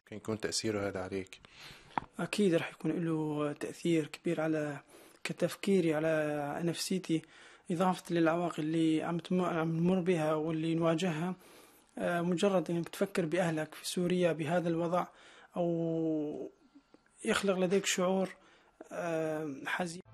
كان يكون تأثيره هذا عليك؟ أكيد راح يكون له تأثير كبير على كتفكيري، على نفسيتي، إضافة للعواقب اللي عم نمر بها واللي نواجهها. مجرد إنك تفكر بأهلك في سوريا بهذا الوضع، أو يخلق لديك شعور حزين.